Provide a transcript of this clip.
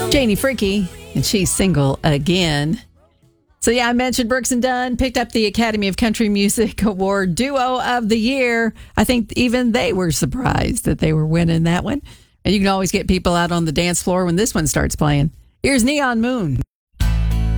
Janie Freaky, and she's single again. So yeah, I mentioned Brooks and Dunn picked up the Academy of Country Music Award Duo of the Year. I think even they were surprised that they were winning that one. And you can always get people out on the dance floor when this one starts playing. Here's Neon Moon.